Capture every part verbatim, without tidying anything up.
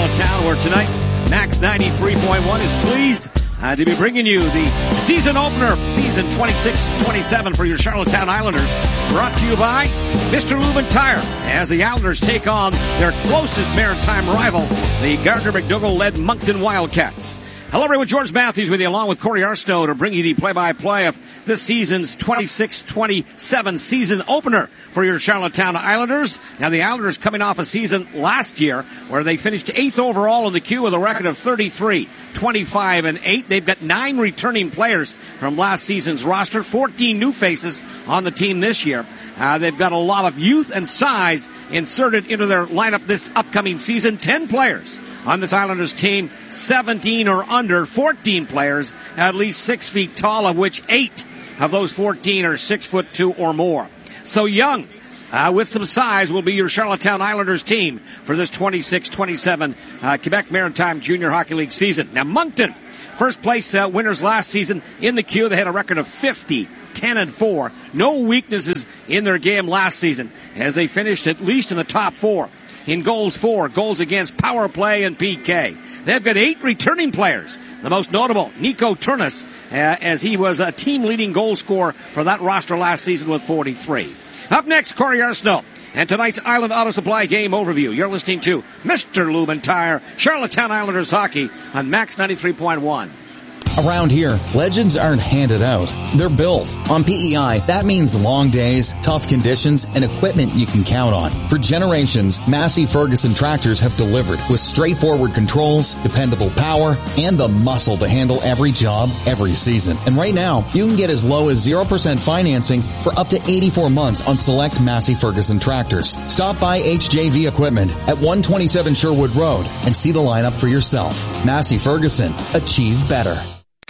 Charlottetown, where tonight Max ninety-three point one is pleased uh, to be bringing you the season opener, season twenty-six twenty-seven for your Charlottetown Islanders, brought to you by Mister Lubin Tire, as the Islanders take on their closest maritime rival, the Gardner McDougall-led Moncton Wildcats. Hello, everyone. George Matthews with you, along with Corey Arsenault, to bring you the play-by-play of this season's twenty-six twenty-seven season opener for your Charlottetown Islanders. Now, the Islanders coming off a season last year where they finished eighth overall in the queue with a record of thirty-three, twenty-five, and eight. They've got nine returning players from last season's roster, fourteen new faces on the team this year. Uh, they've got a lot of youth and size inserted into their lineup this upcoming season. Ten players on this Islanders team, seventeen or under, fourteen players at least six feet tall, of which eight of those fourteen are six foot two or more. So young, uh, with some size, will be your Charlottetown Islanders team for this twenty-six twenty-seven uh, Quebec Maritime Junior Hockey League season. Now, Moncton, first place uh, winners last season in the queue. They had a record of fifty, ten and four. No weaknesses in their game last season, as they finished at least in the top four in goals for, goals against, power play, and P K. They've got eight returning players. The most notable, Nico Turnus, uh, as he was a team-leading goal scorer for that roster last season with forty-three. Up next, Corey Arsenault, and tonight's Island Auto Supply game overview. You're listening to Mister Lubin Tire, Charlottetown Islanders Hockey on Max ninety-three point one. Around here, legends aren't handed out. They're built. On P E I, that means long days, tough conditions, and equipment you can count on. For generations, Massey Ferguson tractors have delivered with straightforward controls, dependable power, and the muscle to handle every job, every season. And right now, you can get as low as zero percent financing for up to eighty-four months on select Massey Ferguson tractors. Stop by H J V Equipment at one twenty-seven Sherwood Road and see the lineup for yourself. Massey Ferguson. Achieve better.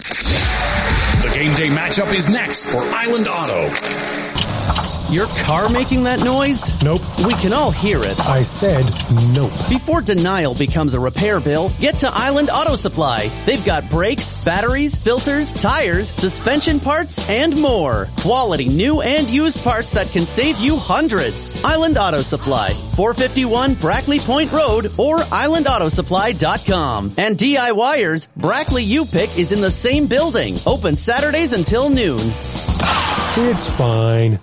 The game day matchup is next for Island Auto. Your car making that noise? Nope. We can all hear it. I said nope. Before denial becomes a repair bill, get to Island Auto Supply. They've got brakes, batteries, filters, tires, suspension parts, and more. Quality new and used parts that can save you hundreds. Island Auto Supply, four fifty-one Brackley Point Road or island auto supply dot com. And DIYers, Brackley U-Pick is in the same building. Open Saturdays until noon. It's fine.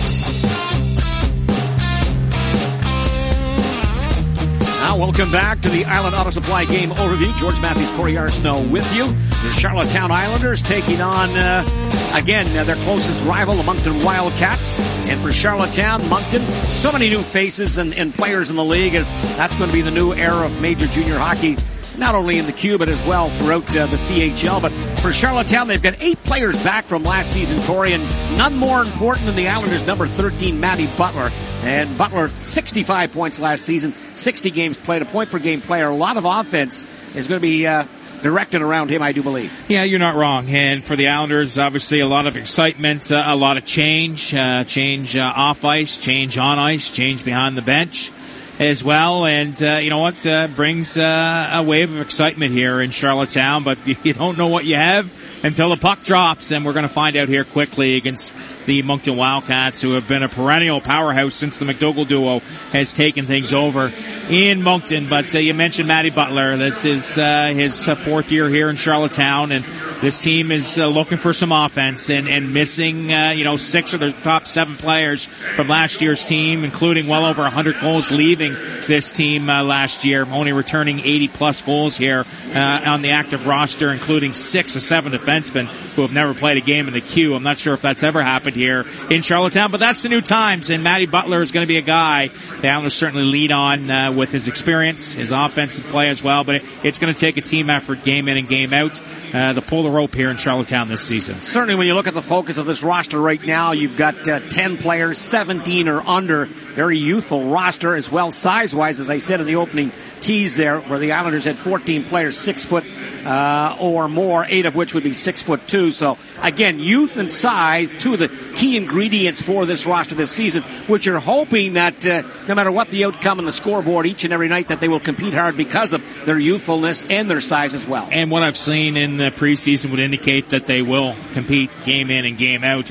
Now, welcome back to the Island Auto Supply game overview. George Matthews, Corey Arsenault with you. The Charlottetown Islanders taking on, uh, again, uh, their closest rival, the Moncton Wildcats. And for Charlottetown, Moncton, so many new faces and, and players in the league, as that's going to be the new era of major junior hockey, not only in the Q, but as well throughout uh, the C H L. But for Charlottetown, they've got eight players back from last season, Corey, and none more important than the Islanders' number thirteen, Matty Butler. And Butler, sixty-five points last season, sixty games played, a point-per-game player. A lot of offense is going to be uh, directed around him, I do believe. Yeah, you're not wrong. And for the Islanders, obviously a lot of excitement, uh, a lot of change, uh, change uh, off ice, change on ice, change behind the bench as well. And uh, you know what, uh, brings uh, a wave of excitement here in Charlottetown, but you don't know what you have until the puck drops, and we're going to find out here quickly against the Moncton Wildcats, who have been a perennial powerhouse since the McDougall duo has taken things over in Moncton. But uh, you mentioned Matty Butler. This is uh, his uh, fourth year here in Charlottetown, and this team is uh, looking for some offense and, and missing, uh, you know, six of their top seven players from last year's team, including well over one hundred goals leaving this team uh, last year, only returning eighty plus goals here uh, on the active roster, including six of seven defenders who have never played a game in the Q. I'm not sure if that's ever happened here in Charlottetown, but that's the new times, and Matty Butler is going to be a guy the Islanders certainly lead on uh, with his experience, his offensive play as well, but it, it's going to take a team effort game in and game out uh, to pull the rope here in Charlottetown this season. Certainly when you look at the focus of this roster right now, you've got uh, ten players, seventeen or under, very youthful roster as well, size-wise, as I said in the opening tease there, where the Islanders had fourteen players, six foot uh, or more, eight of which would be six foot two. So again, youth and size, two of the key ingredients for this roster this season, which are hoping that uh, no matter what the outcome on the scoreboard each and every night, that they will compete hard because of their youthfulness and their size as well. And what I've seen in the preseason would indicate that they will compete game in and game out. And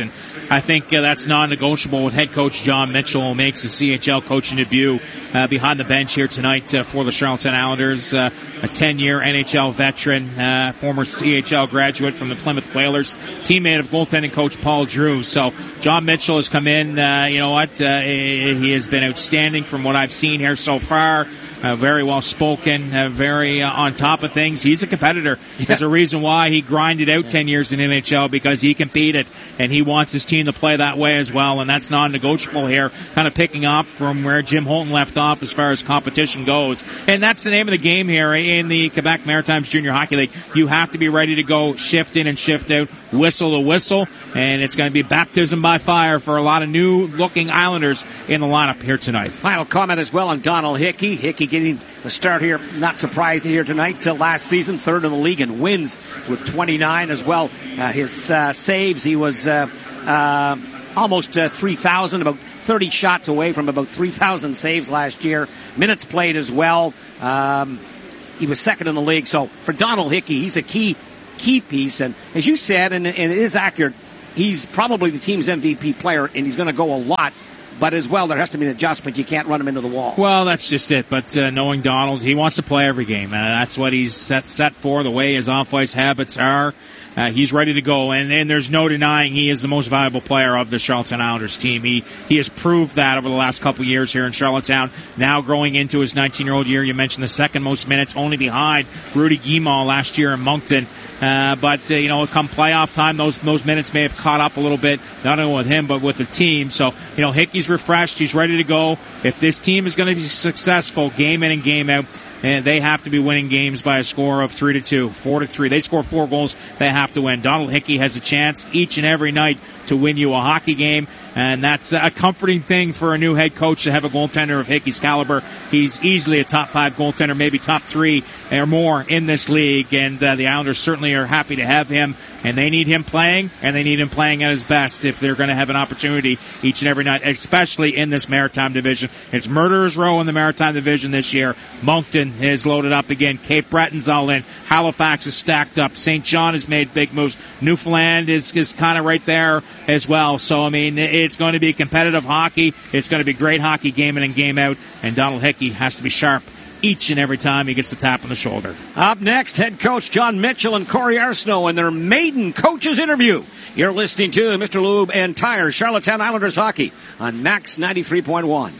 I think uh, that's non-negotiable with head coach John Mitchell, who makes the C H L coaching debut uh, behind the bench here tonight uh, for the Charlottetown Islanders. Uh, a ten-year N H L veteran, uh, former C H L graduate from the Plymouth Whalers, teammate of goaltending coach Paul Drew. So John Mitchell has come in. Uh, you know what? Uh, he has been outstanding from what I've seen here so far. Uh, very well spoken, uh, very uh, on top of things. He's a competitor. Yeah. There's a reason why he grinded out ten years in N H L, because he competed and he wants his team to play that way as well, and that's non-negotiable here. Kind of picking up from where Jim Holton left off as far as competition goes, and that's the name of the game here in the Quebec Maritimes Junior Hockey League. You have to be ready to go, shift in and shift out, whistle to whistle, and it's going to be baptism by fire for a lot of new-looking Islanders in the lineup here tonight. Final comment as well on Donald Hickey. Hickey getting the start here, not surprised here tonight. Uh, last season, third in the league in wins with twenty-nine as well. Uh, his uh, saves, he was uh, uh, almost uh, three thousand, about thirty shots away from about three thousand saves last year. Minutes played as well. Um, he was second in the league. So for Donald Hickey, he's a key key piece. And as you said, and, and it is accurate, he's probably the team's M V P player, and he's going to go a lot. But as well, there has to be an adjustment. You can't run him into the wall. Well, that's just it. But uh, knowing Donald, he wants to play every game. Uh, that's what he's set set for, the way his off-ice habits are. Uh, he's ready to go, and, and there's no denying he is the most valuable player of the Charlottetown Islanders team. He he has proved that over the last couple of years here in Charlottetown. Now growing into his nineteen-year-old year, you mentioned the second most minutes, only behind Rudy Guimond last year in Moncton. Uh, but, uh, you know, come playoff time, those those minutes may have caught up a little bit, not only with him, but with the team. So, you know, Hickey's refreshed. He's ready to go. If this team is going to be successful game in and game out, and they have to be winning games by a score of three to two, four to three. They score four goals, they have to win. Donald Hickey has a chance each and every night to win you a hockey game, and that's a comforting thing for a new head coach to have a goaltender of Hickey's caliber. He's easily a top five goaltender, maybe top three or more in this league, and uh, the Islanders certainly are happy to have him, and they need him playing, and they need him playing at his best if they're going to have an opportunity each and every night, especially in this Maritime Division. It's Murderers Row in the Maritime Division this year. Moncton is loaded up again. Cape Breton's all in. Halifax is stacked up. Saint John has made big moves. Newfoundland is, is kind of right there as well. So, I mean, it's going to be competitive hockey. It's going to be great hockey game in and game out, and Donald Hickey has to be sharp each and every time he gets the tap on the shoulder. Up next, head coach John Mitchell and Corey Arsenault in their maiden coaches interview. You're listening to Mister Lube and Tires, Charlottetown Islanders hockey on Max ninety-three point one.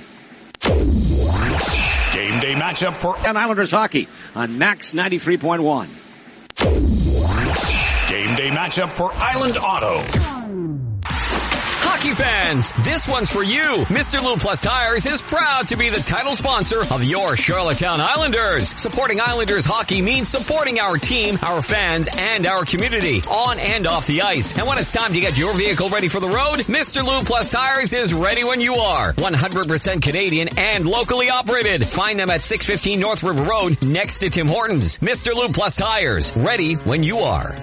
Game day matchup for Islanders hockey on Max ninety-three point one. Game day matchup for Island Auto. Hockey fans, this one's for you. Mister Lube Plus Tires is proud to be the title sponsor of your Charlottetown Islanders. Supporting Islanders hockey means supporting our team, our fans, and our community on and off the ice. And when it's time to get your vehicle ready for the road, Mister Lube Plus Tires is ready when you are. one hundred percent Canadian and locally operated. Find them at six fifteen North River Road next to Tim Hortons. Mister Lube Plus Tires, ready when you are.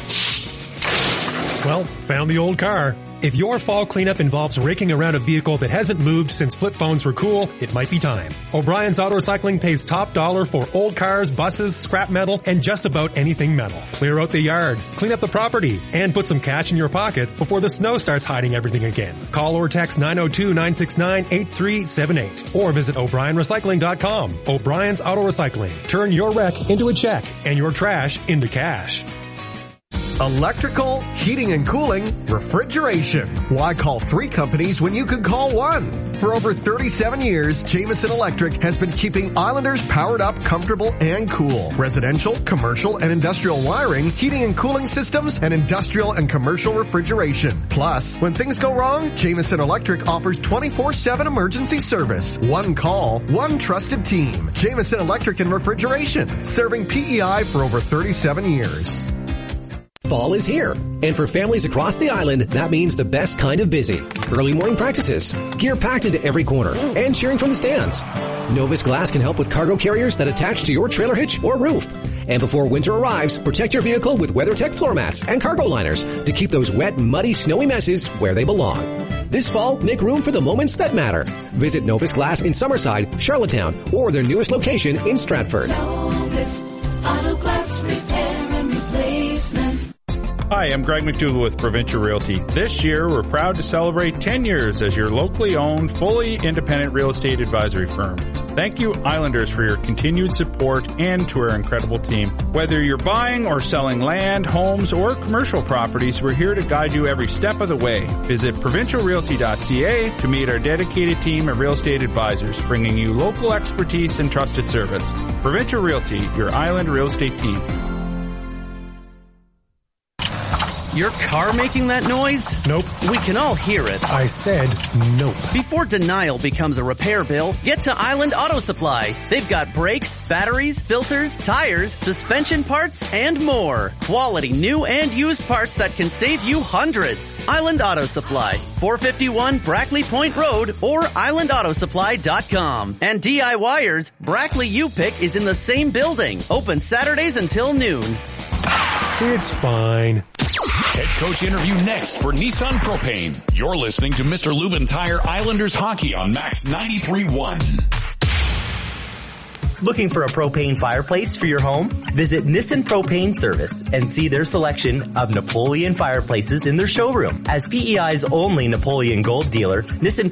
Well, found the old car. If your fall cleanup involves raking around a vehicle that hasn't moved since flip phones were cool, it might be time. O'Brien's Auto Recycling pays top dollar for old cars, buses, scrap metal, and just about anything metal. Clear out the yard, clean up the property, and put some cash in your pocket before the snow starts hiding everything again. Call or text nine oh two, nine six nine, eight three seven eight or visit O'Brien Recycling dot com. O'Brien's Auto Recycling. Turn your wreck into a check and your trash into cash. Electrical, heating and cooling, refrigeration. Why call three companies when you could call one? For over thirty-seven years, Jamieson Electric has been keeping Islanders powered up, comfortable, and cool. Residential, commercial, and industrial wiring, heating and cooling systems, and industrial and commercial refrigeration. Plus, when things go wrong, Jamieson Electric offers twenty-four seven emergency service. One call, one trusted team. Jamieson Electric and Refrigeration, serving P E I for over thirty-seven years. Fall is here, and for families across the island, that means the best kind of busy. Early morning practices, gear packed into every corner, and cheering from the stands. Novus Glass can help with cargo carriers that attach to your trailer hitch or roof. And before winter arrives, protect your vehicle with WeatherTech floor mats and cargo liners to keep those wet, muddy, snowy messes where they belong. This fall, make room for the moments that matter. Visit Novus Glass in Summerside, Charlottetown, or their newest location in Stratford. Novus Auto Glass Repair and Replacement. Hi, I'm Greg McDougall with Provincial Realty. This year, we're proud to celebrate ten years as your locally owned, fully independent real estate advisory firm. Thank you, Islanders, for your continued support and to our incredible team. Whether you're buying or selling land, homes, or commercial properties, we're here to guide you every step of the way. Visit provincial realty dot c a to meet our dedicated team of real estate advisors, bringing you local expertise and trusted service. Provincial Realty, your Island real estate team. Your car making that noise? Nope. We can all hear it. I said nope. Before denial becomes a repair bill, get to Island Auto Supply. They've got brakes, batteries, filters, tires, suspension parts, and more. Quality new and used parts that can save you hundreds. Island Auto Supply, four fifty-one Brackley Point Road or island auto supply dot com. And DIYers, Brackley U-Pick is in the same building. Open Saturdays until noon. It's fine. Head coach interview next for Nissan Propane. You're listening to Mister Lubin Tire Islanders Hockey on Max ninety-three point one. Looking for a propane fireplace for your home? Visit Nissan Propane Service and see their selection of Napoleon fireplaces in their showroom. As P E I's only Napoleon Gold dealer, Nissan